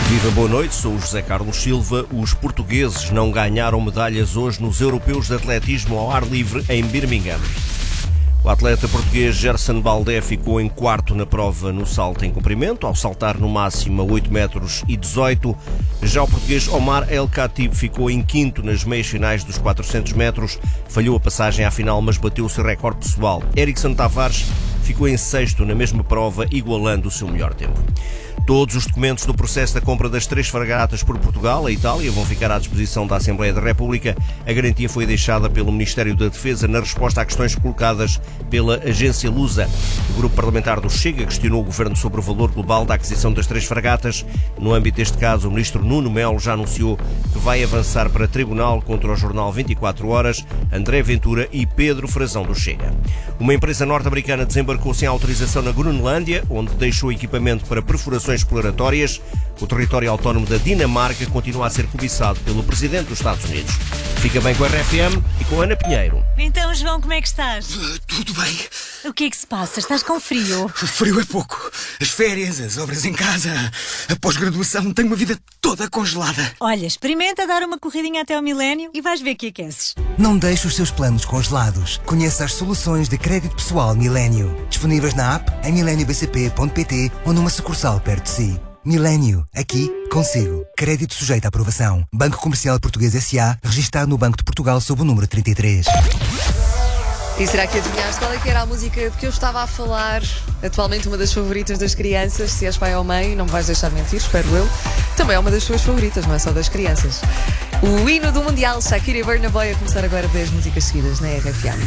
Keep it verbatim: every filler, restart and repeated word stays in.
Viva, boa noite, sou o José Carlos Silva. Os portugueses não ganharam medalhas hoje nos Europeus de Atletismo ao ar livre em Birmingham. O atleta português Gerson Baldé ficou em quarto na prova no salto em comprimento, ao saltar no máximo a oito metros e dezoito. Já o português Omar El Khatib ficou em quinto nas meias finais dos quatrocentos metros, falhou a passagem à final, mas bateu o seu recorde pessoal. Erickson Tavares ficou em sexto na mesma prova, igualando o seu melhor tempo. Todos os documentos do processo da compra das três fragatas por Portugal a Itália vão ficar à disposição da Assembleia da República. A garantia foi deixada pelo Ministério da Defesa na resposta a questões colocadas pela agência Lusa. O grupo parlamentar do Chega questionou o governo sobre o valor global da aquisição das três fragatas. No âmbito deste caso, o ministro Nuno Melo já anunciou que vai avançar para tribunal contra o jornal vinte e quatro horas, André Ventura e Pedro Frazão do Chega. Uma empresa norte-americana desembarcou sem autorização na Groenlândia, onde deixou equipamento para perfurações exploratórias. O território autónomo da Dinamarca continua a ser cobiçado pelo presidente dos Estados Unidos. Fica bem com a R F M e com a Ana Pinheiro. Então, João, como é que estás? Uh, tudo bem. O que é que se passa? Estás com frio? Frio é pouco. As férias, as obras em casa, a pós-graduação, tenho uma vida toda congelada. Olha, experimenta dar uma corridinha até ao milénio e vais ver que aqueces. Não deixe os seus planos congelados. Conheça as soluções de crédito pessoal Milênio. Disponíveis na app, em milênio b c p ponto p t ou numa sucursal perto de si. Milênio, aqui, consigo. Crédito sujeito à aprovação. Banco Comercial Português S A, registado no Banco de Portugal sob o número trinta e três. E será que adivinhaste qual é que era a música de que eu estava a falar? Atualmente uma das favoritas das crianças. Se és pai ou mãe, não me vais deixar mentir, espero eu. Também é uma das tuas favoritas, não é só das crianças. O hino do Mundial, Shakira e Burna Boy, a começar agora dez músicas seguidas na R F M.